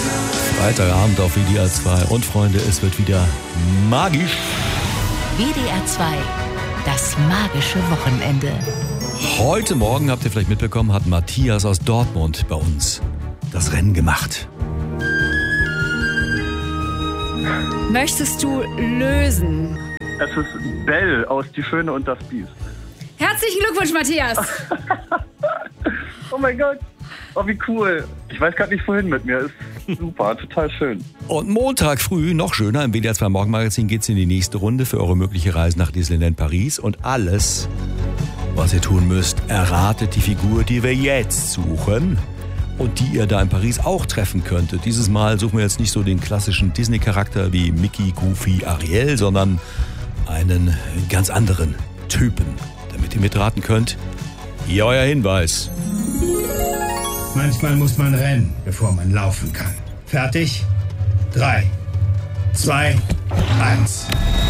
Freitagabend auf WDR 2 und Freunde, es wird wieder magisch. WDR 2, das magische Wochenende. Heute Morgen, habt ihr vielleicht mitbekommen, hat Matthias aus Dortmund bei uns das Rennen gemacht. Möchtest du lösen? Es ist Belle aus Die Schöne und das Biest. Herzlichen Glückwunsch, Matthias. Oh mein Gott. Oh, wie cool. Ich weiß gerade nicht, wohin mit mir. Ist super, total schön. Und Montag früh, noch schöner, im WDR 2 Morgenmagazin geht es in die nächste Runde für eure mögliche Reise nach Disneyland Paris. Und alles, was ihr tun müsst, erratet die Figur, die wir jetzt suchen und die ihr da in Paris auch treffen könntet. Dieses Mal suchen wir jetzt nicht so den klassischen Disney-Charakter wie Mickey, Goofy, Ariel, sondern einen ganz anderen Typen. Damit ihr mitraten könnt, hier euer Hinweis. Manchmal muss man rennen, bevor man laufen kann. Fertig? 3, 2, 1.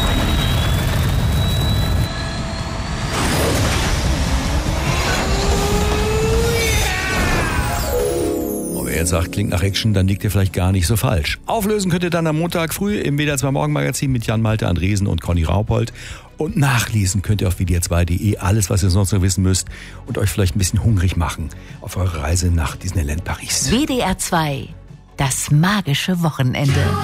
Und wer jetzt sagt, klingt nach Action, dann liegt ihr vielleicht gar nicht so falsch. Auflösen könnt ihr dann am Montag früh im WDR 2 Morgenmagazin mit Jan-Malte Andresen und Conny Raupold. Und nachlesen könnt ihr auf wdr2.de alles, was ihr sonst noch wissen müsst und euch vielleicht ein bisschen hungrig machen auf eure Reise nach Disneyland Paris. WDR 2, das magische Wochenende.